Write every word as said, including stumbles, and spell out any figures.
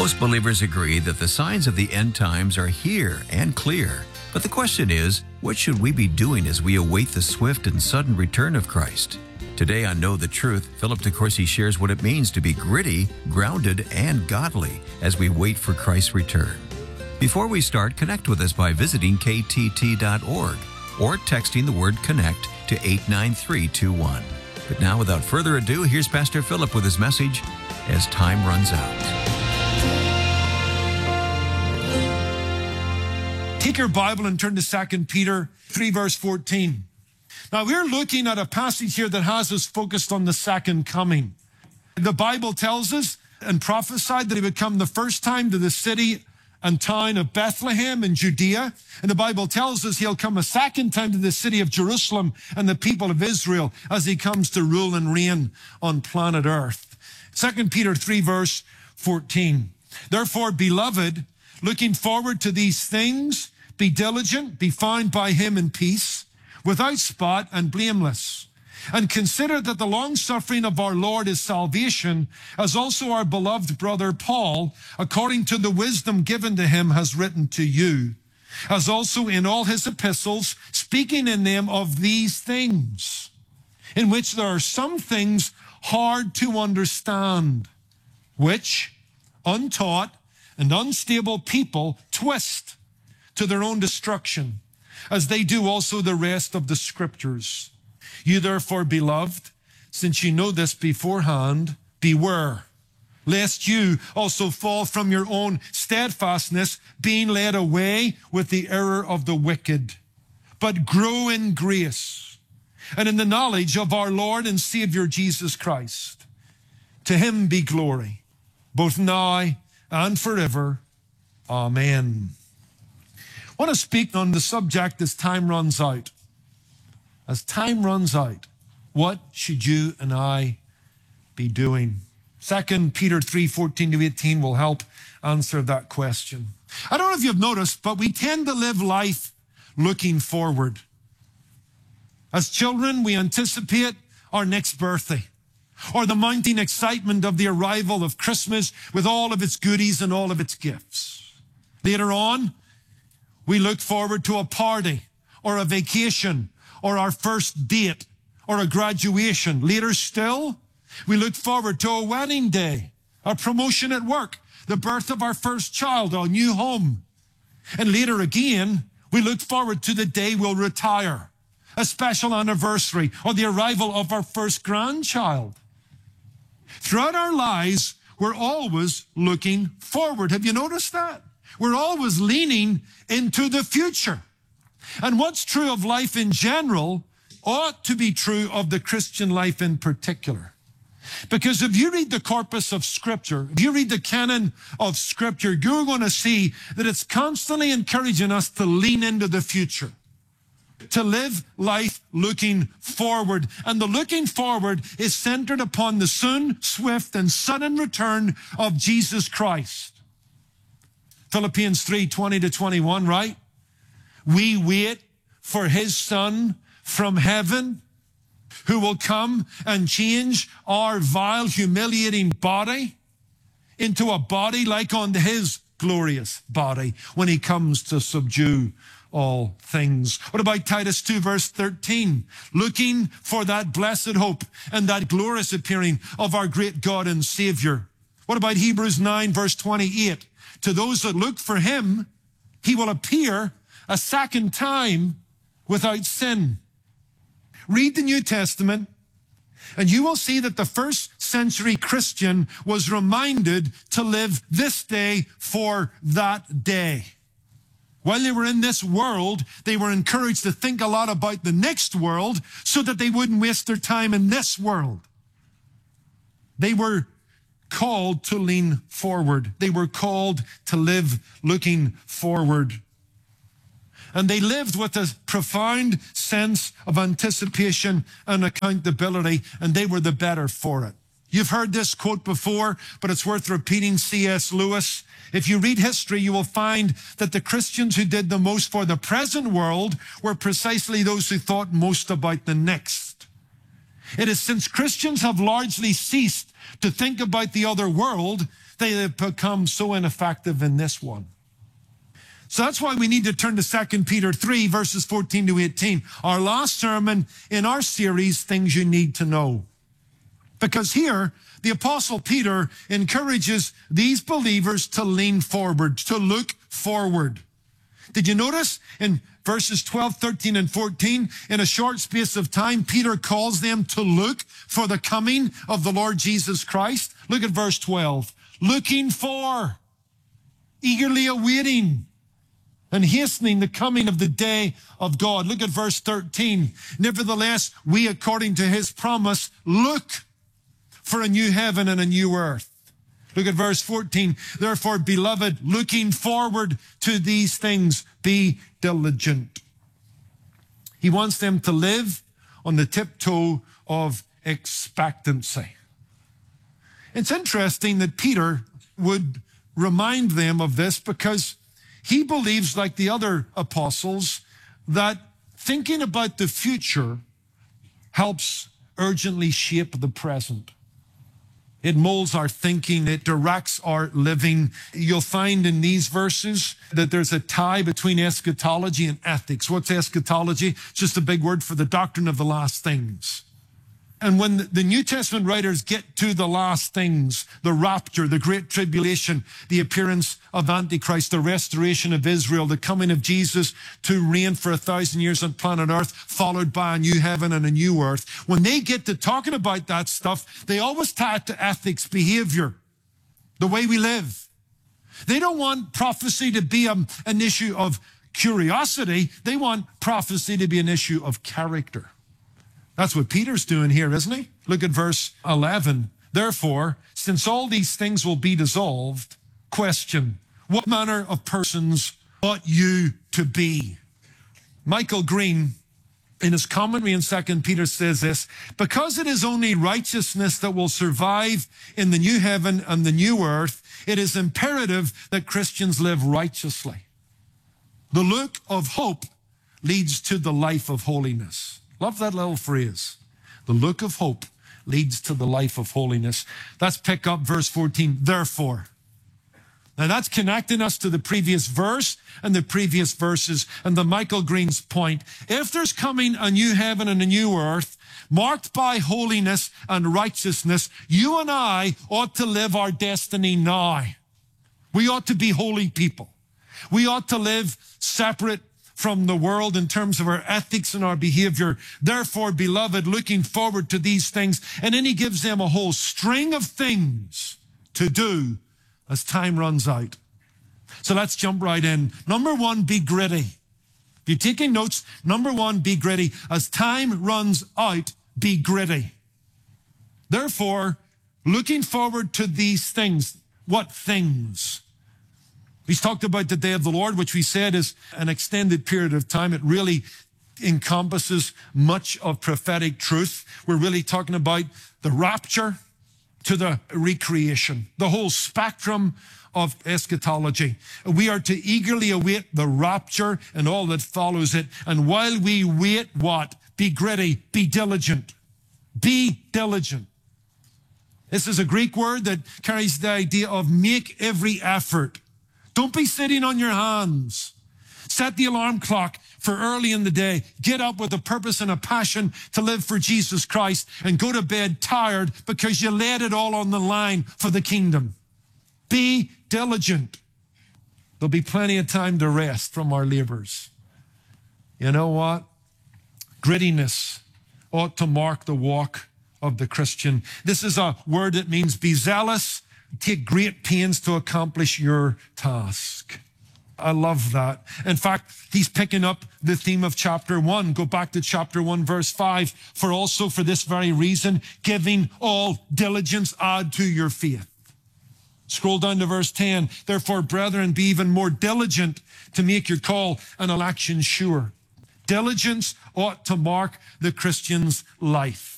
Most believers agree that the signs of the end times are here and clear. But the question is, what should we be doing as we await the swift and sudden return of Christ? Today on Know the Truth, Philip DeCourcy shares what it means to be gritty, grounded, and godly as we wait for Christ's return. Before we start, connect with us by visiting K T T dot org or texting the word CONNECT to eight nine three two one. But now, without further ado, here's Pastor Philip with his message as time runs out. Take your Bible and turn to Second Peter three, verse fourteen. Now, we're looking at a passage here that has us focused on the second coming. The Bible tells us and prophesied that he would come the first time to the city and town of Bethlehem in Judea. And the Bible tells us he'll come a second time to the city of Jerusalem and the people of Israel as he comes to rule and reign on planet Earth. Second Peter three, verse fourteen. Therefore, beloved, looking forward to these things, be diligent, be found by him in peace, without spot and blameless. And consider that the long-suffering of our Lord is salvation, as also our beloved brother Paul, according to the wisdom given to him, has written to you, as also in all his epistles, speaking in them of these things, in which there are some things hard to understand, which untaught and unstable people twist to their own destruction, as they do also the rest of the scriptures. You therefore, beloved, since you know this beforehand, beware, lest you also fall from your own steadfastness, being led away with the error of the wicked. But grow in grace and in the knowledge of our Lord and Savior Jesus Christ. To him be glory, both now and forever. Amen. I want to speak on the subject as time runs out. As time runs out, what should you and I be doing? Second Peter three, fourteen to eighteen will help answer that question. I don't know if you've noticed, but we tend to live life looking forward. As children, we anticipate our next birthday, or the mounting excitement of the arrival of Christmas with all of its goodies and all of its gifts. Later on, we look forward to a party or a vacation or our first date or a graduation. Later still, we look forward to a wedding day, a promotion at work, the birth of our first child, our new home. And later again, we look forward to the day we'll retire, a special anniversary, or the arrival of our first grandchild. Throughout our lives, we're always looking forward. Have you noticed that? We're always leaning into the future. And what's true of life in general ought to be true of the Christian life in particular. Because if you read the corpus of Scripture, if you read the canon of Scripture, you're going to see that it's constantly encouraging us to lean into the future, to live life looking forward. And the looking forward is centered upon the soon, swift, and sudden return of Jesus Christ. Philippians three, twenty to twenty-one, right? We wait for his Son from heaven, who will come and change our vile, humiliating body into a body like unto his glorious body when he comes to subdue all things. What about Titus two, verse thirteen? Looking for that blessed hope and that glorious appearing of our great God and Savior. What about Hebrews nine, verse twenty-eight? To those that look for him, he will appear a second time without sin. Read the New Testament, and you will see that the first century Christian was reminded to live this day for that day. While they were in this world, they were encouraged to think a lot about the next world so that they wouldn't waste their time in this world. They were called to lean forward. They were called to live looking forward. And they lived with a profound sense of anticipation and accountability, and they were the better for it. You've heard this quote before, but it's worth repeating. C S Lewis. If you read history, you will find that the Christians who did the most for the present world were precisely those who thought most about the next. It is since Christians have largely ceased to think about the other world, they have become so ineffective in this one. So that's why we need to turn to Second Peter three, verses fourteen to eighteen, our last sermon in our series, Things You Need to Know. Because here, the Apostle Peter encourages these believers to lean forward, to look forward. Did you notice in verses twelve, thirteen, and fourteen, in a short space of time, Peter calls them to look for the coming of the Lord Jesus Christ? Look at verse twelve. Looking for, eagerly awaiting, and hastening the coming of the day of God. Look at verse thirteen. Nevertheless, we, according to his promise, look for a new heaven and a new earth. Look at verse fourteen. Therefore, beloved, looking forward to these things, be diligent. He wants them to live on the tiptoe of expectancy. It's interesting that Peter would remind them of this because he believes, like the other apostles, that thinking about the future helps urgently shape the present. It molds our thinking. It directs our living. You'll find in these verses that there's a tie between eschatology and ethics. What's eschatology? It's just a big word for the doctrine of the last things. And when the New Testament writers get to the last things, the rapture, the great tribulation, the appearance of Antichrist, the restoration of Israel, the coming of Jesus to reign for a thousand years on planet Earth, followed by a new heaven and a new earth, when they get to talking about that stuff, they always tie it to ethics, behavior, the way we live. They don't want prophecy to be a, an issue of curiosity. They want prophecy to be an issue of character. That's what Peter's doing here, isn't he? Look at verse eleven. Therefore, since all these things will be dissolved, question, what manner of persons ought you to be? Michael Green, in his commentary in Second Peter, says this: because it is only righteousness that will survive in the new heaven and the new earth, it is imperative that Christians live righteously. The look of hope leads to the life of holiness. Love that little phrase. The look of hope leads to the life of holiness. Let's pick up verse fourteen. Therefore. Now that's connecting us to the previous verse and the previous verses and the Michael Green's point. If there's coming a new heaven and a new earth marked by holiness and righteousness, you and I ought to live our destiny now. We ought to be holy people. We ought to live separate from the world in terms of our ethics and our behavior. Therefore, beloved, looking forward to these things. And then he gives them a whole string of things to do as time runs out. So let's jump right in. Number one, be gritty. If you're taking notes, number one, be gritty. As time runs out, be gritty. Therefore, looking forward to these things. What things? He's talked about the day of the Lord, which we said is an extended period of time. It really encompasses much of prophetic truth. We're really talking about the rapture to the recreation, the whole spectrum of eschatology. We are to eagerly await the rapture and all that follows it. And while we wait, what? Be gritty, be diligent. Be diligent. This is a Greek word that carries the idea of make every effort. Don't be sitting on your hands. Set the alarm clock for early in the day. Get up with a purpose and a passion to live for Jesus Christ and go to bed tired because you laid it all on the line for the kingdom. Be diligent. There'll be plenty of time to rest from our labors. You know what? Grittiness ought to mark the walk of the Christian. This is a word that means be zealous. Take great pains to accomplish your task. I love that. In fact, he's picking up the theme of chapter one. Go back to chapter one, verse five. For also for this very reason, giving all diligence, add to your faith. Scroll down to verse ten. Therefore, brethren, be even more diligent to make your call and election sure. Diligence ought to mark the Christian's life.